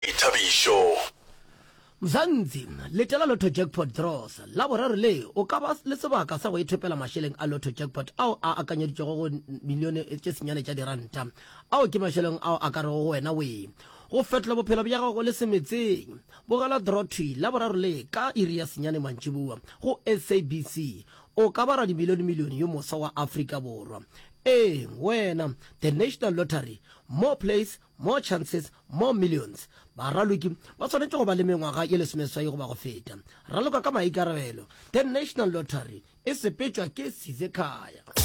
Ithabisho Mzanzi letela lotto jackpot draws la boraro le o ka ba le sebaka sa go ithopela masheleng a lotto jackpot ao a akanyeditse go milione tse senyane tša diranta ao ke masheleng ao a ka re go wena we go fetla bophelo bja gago le semetseng bogala draw 2 la boraro le ka iri ya senyane mantšhibua go SABC o ka bara dimilione yo mosa wa Afrika Borwa. Wena the National Lottery, more plays, more chances, more millions. Baraloki ba tshwanetse go ba le mengwaga ye lesomeswai go ba go feta. Raloka ka maikarabelo. The National Lottery e sepetšwa ke Sizekhaya.